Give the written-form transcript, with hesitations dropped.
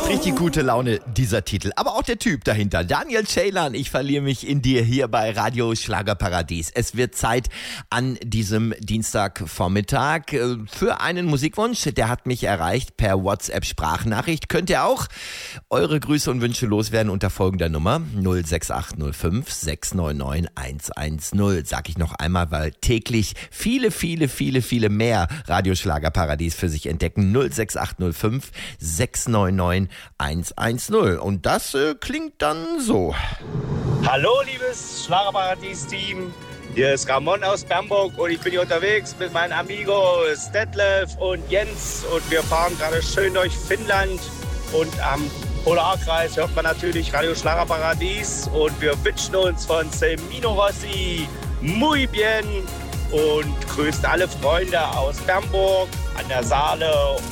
macht richtig gute Laune, dieser Titel. Aber auch der Typ dahinter. Daniel Ceylan, ich verliere mich in dir hier bei Radio Schlagerparadies. Es wird Zeit an diesem Dienstagvormittag für einen Musikwunsch. Der hat mich erreicht per WhatsApp-Sprachnachricht. Könnt ihr auch eure Grüße und Wünsche loswerden unter folgender Nummer 06805 699 110. Sag ich noch einmal, weil täglich viele mehr Radio Schlagerparadies für sich entdecken. 06805 699 110. Und das klingt dann so. Hallo liebes Schlagerparadies-Team, hier ist Ramon aus Bernburg und ich bin hier unterwegs mit meinen Amigos Detlef und Jens und wir fahren gerade schön durch Finnland und am Polarkreis hört man natürlich Radio Schlagerparadies und wir wünschen uns von Semino Rossi muy bien und grüßt alle Freunde aus Bernburg an der Saale